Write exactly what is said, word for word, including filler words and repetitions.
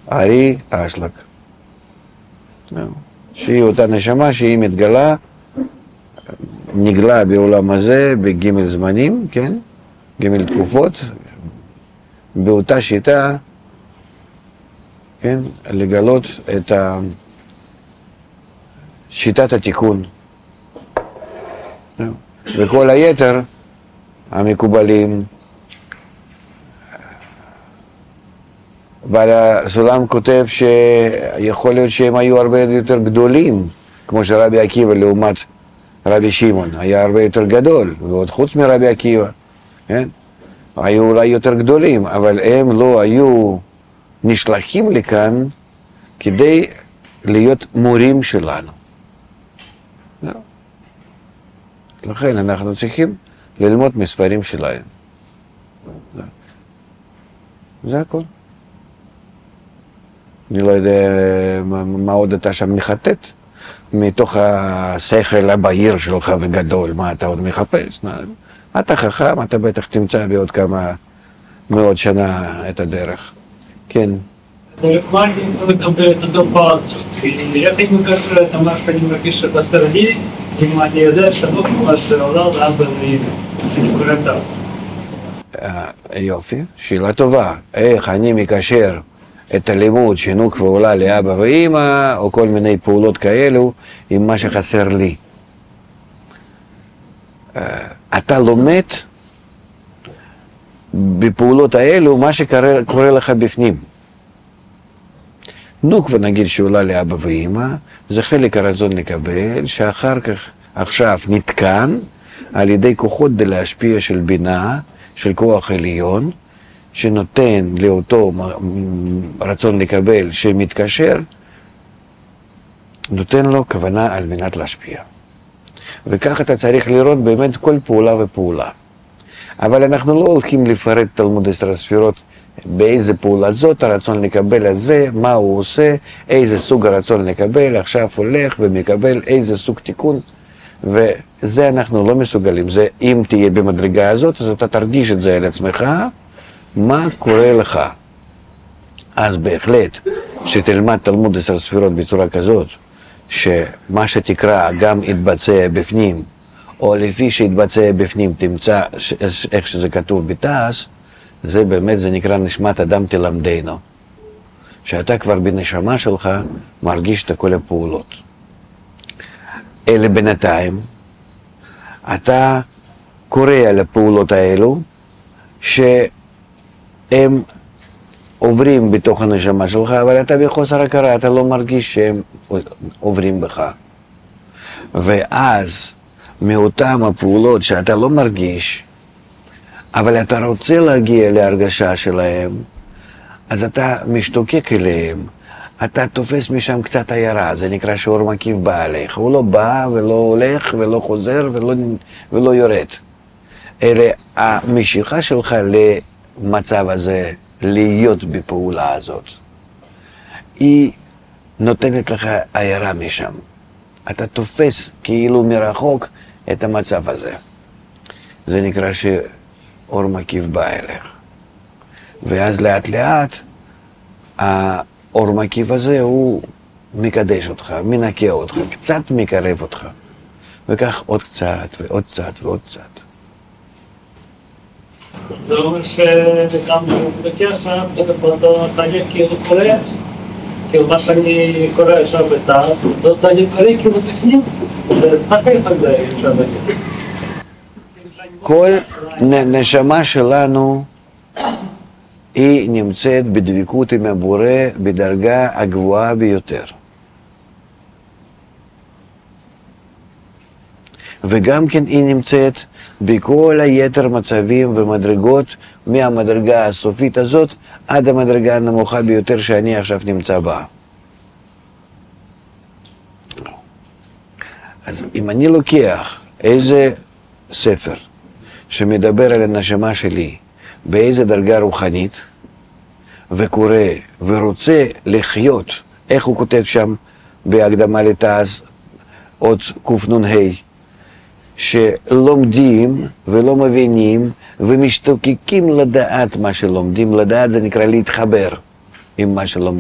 ארי אשלג. שהיא אותה נשמה שהיא מתגלה, נגלה בעולם הזה בג' זמנים, כן? ג' תקופות, באותה שיטה, כן? לגלות את ה... שיטת התיקון. וכל היתר המקובלים, אבל הסולם כותב שיכול להיות שהם היו הרבה יותר גדולים, כמו שרבי עקיבא לעומת רבי שמעון, היה הרבה יותר גדול, ועוד חוץ מרבי עקיבא, כן? היו אולי יותר גדולים, אבל הם לא היו נשלחים לכאן כדי להיות מורים שלנו. לא. לכן אנחנו צריכים ללמוד מספרים שלהם. לא. זה הכל. אני לא יודע מה, מה עוד אתה שם מחטט, מתוך השכל הבהיר שלך וגדול, מה אתה עוד מחפש? אתה חכם, אתה בטח תמצא בעוד כמה מאות שנה את הדרך. כן. Там за это допас. Я так не кажу, это наш понимаешь, что посреди, внимание, יודע שאתה לא כמו שהעולם אבא וקוראים. יופי, שאלה טובה. איך אני מקשר את הלימוד שינוק ועולה לאבא ואמא, או כל מיני פעולות כאלו, עם מה שחסר לי. אתה לומד בפעולות האלו מה שקורה לך בפנים. נוקווה נגיד שעולה לאבא ואמא, זה חלק הרצון לקבל, שאחר כך עכשיו נתקן על ידי כוחות די להשפיע של בינה, של כוח עליון, שנותן לאותו רצון לקבל שמתקשר, נותן לו כוונה על מנת להשפיע. וכך אתה צריך לראות באמת כל פעולה ופעולה. אבל אנחנו לא הולכים לפרט תלמוד עשר הספירות, באיזה פעולה זאת, הרצון לקבל הזה, מה הוא עושה, איזה סוג הרצון לקבל, עכשיו הולך ומקבל איזה סוג תיקון, וזה אנחנו לא מסוגלים. זה אם תהיה במדרגה הזאת, אז אתה תרגיש את זה על עצמך, מה קורה לך. אז בהחלט, שתלמד תלמוד עשר ספירות בצורה כזאת, שמה שתקרא גם יתבצע בפנים, או לפי שיתבצע בפנים תמצא איך שזה כתוב בתעש, זה באמת, זה נקרא נשמת אדם תלמדנו. שאתה כבר בנשמה שלך מרגיש את כל הפעולות. אלה בינתיים, אתה קורא על הפעולות האלו, שהם עוברים בתוך הנשמה שלך, אבל אתה בחוסר הכרה, אתה לא מרגיש שהם עוברים בך. ואז, מאותם הפעולות שאתה לא מרגיש, אבל אתה רוצה להגיע להרגשה שלהם, אז אתה משתוקק אליהם, אתה תופס משם קצת עיירה, זה נקרא שאור מקיף בא עליך, הוא לא בא ולא הולך ולא חוזר ולא, ולא יורד. אלא המשיכה שלך למצב הזה, להיות בפעולה הזאת, היא נותנת לך עיירה משם. אתה תופס כאילו מרחוק את המצב הזה. זה נקרא שאור מקיף בא אליך. ואז לאט לאט, האור מקיף הזה הוא מקדש אותך, מנקה אותך, קצת מקרב אותך. וכך עוד קצת ועוד קצת ועוד קצת. זה אומר שגם בקר שם, זה באותו תהליך כאילו קורה, כאילו מה שאני קורא עכשיו בתת, לא תהליך קורה כאילו בפנים, זה תחל חגלה אפשר להגיד. כל נשמה שלנו היא נמצאת בדבקות עם הבורא בדרגה הגבוהה ביותר. וגם כן היא נמצאת בכל היתר מצבים ומדרגות מהמדרגה הסופית הזאת עד המדרגה הנמוכה ביותר שאני עכשיו נמצא בה. אז אם אני לוקח איזה ספר שמדבר על הנשמה שלי באיזה דרגה רוחנית וקורא ורוצה לחיות, איך הוא כותב שם בהקדמה לתעש עוד קנ"ה, שלומדים ולא מבינים ומשתוקקים לדעת מה שלומדים, לדעת זה נקרא להתחבר עם מה שלומדים.